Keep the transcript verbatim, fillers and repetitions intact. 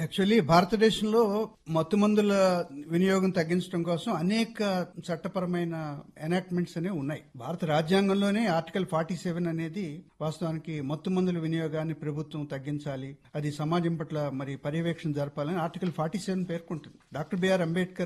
Actually భారతదేశంలో మత్తు మందుల వినియోగం తగ్గించడం కోసం అనేక చట్టపరమైన ఎనాక్ట్మెంట్స్ అనేవి ఉన్నాయి. భారత రాజ్యాంగంలోనే ఆర్టికల్ ఫార్టీ సెవెన్ అనేది వాస్తవానికి మత్తు మందుల వినియోగాన్ని ప్రభుత్వం తగ్గించాలి, అది సమాజం పట్ల మరి పర్యవేక్షణ జరపాలని ఆర్టికల్ ఫార్టీ సెవెన్ పేర్కొంటుంది. Doctor BR Ambedkar